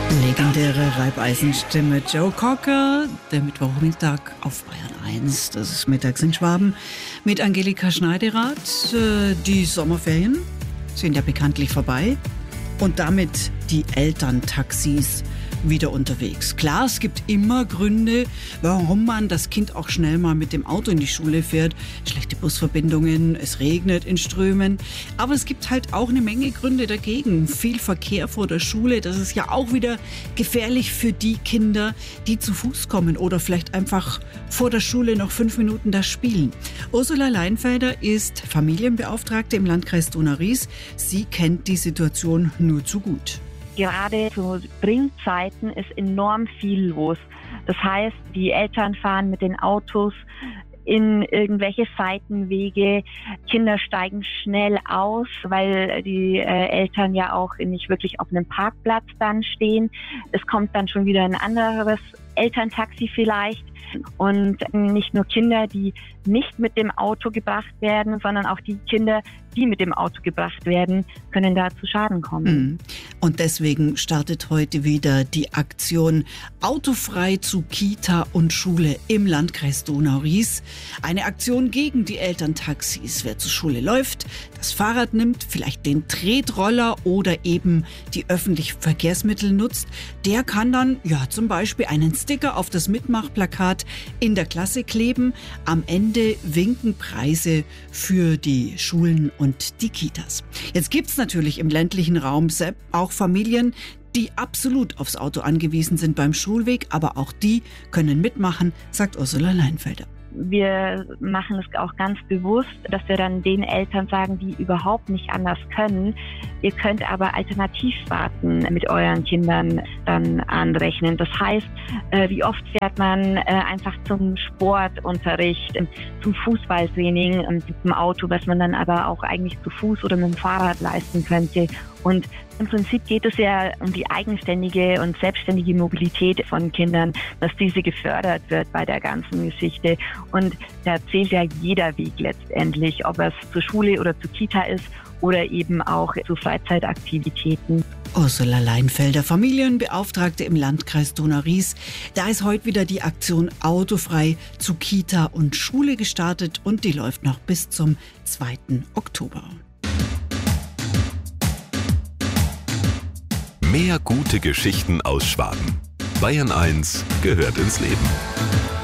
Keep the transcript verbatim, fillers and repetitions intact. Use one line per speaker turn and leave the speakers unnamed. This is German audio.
Legendäre Reibeisenstimme Joe Cocker, der Mittwochmittag auf Bayern eins. Das ist mittags in Schwaben mit Angelika Schneiderrath. Die Sommerferien sind ja bekanntlich vorbei und damit die Elterntaxis wieder unterwegs. Klar, es gibt immer Gründe, warum man das Kind auch schnell mal mit dem Auto in die Schule fährt. Schlechte Busverbindungen, es regnet in Strömen. Aber es gibt halt auch eine Menge Gründe dagegen. Viel Verkehr vor der Schule, das ist ja auch wieder gefährlich für die Kinder, die zu Fuß kommen oder vielleicht einfach vor der Schule noch fünf Minuten da spielen. Ursula Leinfelder ist Familienbeauftragte im Landkreis Donau-Ries. Sie kennt die Situation nur zu gut.
Gerade zu Bringzeiten ist enorm viel los. Das heißt, die Eltern fahren mit den Autos in irgendwelche Seitenwege. Kinder steigen schnell aus, weil die äh, Eltern ja auch nicht wirklich auf einem Parkplatz dann stehen. Es kommt dann schon wieder ein anderes Elterntaxi vielleicht. Und nicht nur Kinder, die nicht mit dem Auto gebracht werden, sondern auch die Kinder, die mit dem Auto gebracht werden, können da zu Schaden kommen.
Und deswegen startet heute wieder die Aktion Autofrei zu Kita und Schule im Landkreis Donau-Ries. Eine Aktion gegen die Elterntaxis. Wer zur Schule läuft, das Fahrrad nimmt, vielleicht den Tretroller oder eben die öffentlichen Verkehrsmittel nutzt, der kann dann ja zum Beispiel einen Sticker auf das Mitmachplakat in der Klasse kleben. Am Ende winken Preise für die Schulen und die Kitas. Jetzt gibt es natürlich im ländlichen Raum auch Familien, die absolut aufs Auto angewiesen sind beim Schulweg, aber auch die können mitmachen, sagt Ursula Leinfelder.
Wir machen es auch ganz bewusst, dass wir dann den Eltern sagen, die überhaupt nicht anders können. Ihr könnt aber Alternativfahrten mit euren Kindern dann anrechnen. Das heißt, wie oft fährt man einfach zum Sportunterricht, zum Fußballtraining mit dem Auto, was man dann aber auch eigentlich zu Fuß oder mit dem Fahrrad leisten könnte. Und im Prinzip geht es ja um die eigenständige und selbstständige Mobilität von Kindern, dass diese gefördert wird bei der ganzen Geschichte. Und da zählt ja jeder Weg letztendlich, ob es zur Schule oder zur Kita ist oder eben auch zu Freizeitaktivitäten.
Ursula Leinfelder, Familienbeauftragte im Landkreis Donau-Ries. Da ist heute wieder die Aktion Autofrei zu Kita und Schule gestartet und die läuft noch bis zum zweiten Oktober.
Mehr gute Geschichten aus Schwaben. Bayern eins gehört ins Leben.